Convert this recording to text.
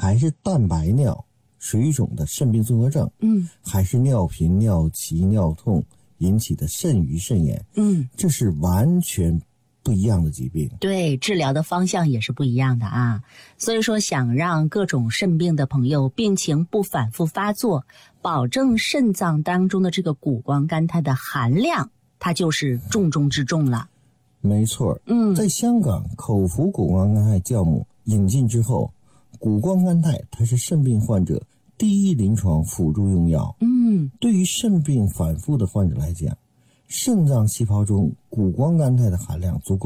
还是蛋白尿、水肿的肾病综合症，还是尿频、尿急、尿痛引起的肾盂肾炎，这是完全不一样的疾病。 对，治疗的方向也是不一样的啊。所以说，想让各种肾病的朋友病情不反复发作，保证肾脏当中的这个谷胱甘肽的含量，它就是重中之重了。 没错，在香港口服谷胱甘肽酵母引进之后，谷胱甘肽它是肾病患者第一临床辅助用药。对于肾病反复的患者来讲，肾脏细胞中谷胱甘肽的含量足够